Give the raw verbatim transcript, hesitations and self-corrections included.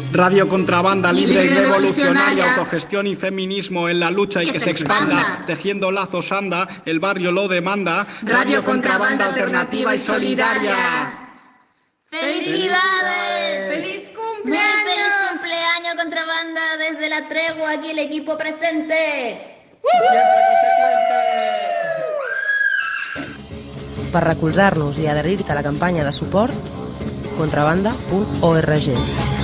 Radio Contrabanda, libre y revolucionaria, autogestión y feminismo en la lucha y que, que se expanda. expanda. Tejiendo lazos anda, el barrio lo demanda. Radio Contrabanda, alternativa y solidaria. ¡Felicidades! ¡Feliz cumpleaños! Muy feliz cumpleaños, Contrabanda, desde la tregua, aquí el equipo presente. Per recolzar-nos i adherir-te a la campanya de suport, contrabanda punt org.